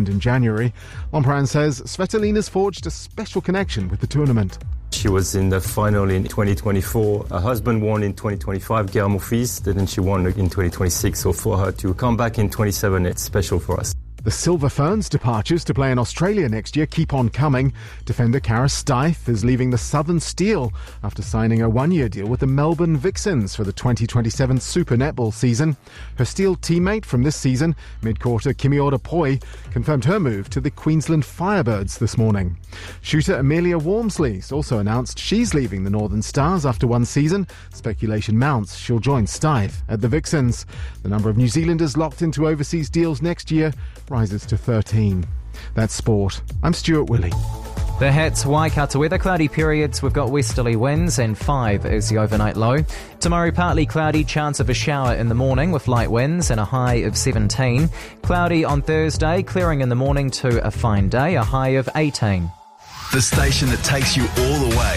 signed in January. Montpran says Svitolina's forged a special connection with the tournament. She was in the final in 2024. Her husband won in 2025, Guillermo Fils, then she won in 2026. So for her to come back in 27, it's special for us. The Silver Ferns' departures to play in Australia next year keep on coming. Defender Cara Steiff is leaving the Southern Steel after signing a one-year deal with the Melbourne Vixens for the 2027 Super Netball season. Her Steel teammate from this season, mid-quarter Kimiora Poi, confirmed her move to the Queensland Firebirds this morning. Shooter Amelia Walmsley's also announced she's leaving the Northern Stars after one season. Speculation mounts she'll join Steiff at the Vixens. The number of New Zealanders locked into overseas deals next year rises to 13. That's sport. I'm Stuart Willey. The Hats Waikato weather, cloudy periods. We've got westerly winds and 5 is the overnight low. Tomorrow partly cloudy, chance of a shower in the morning with light winds and a high of 17. Cloudy on Thursday, clearing in the morning to a fine day, a high of 18. The station that takes you all the way.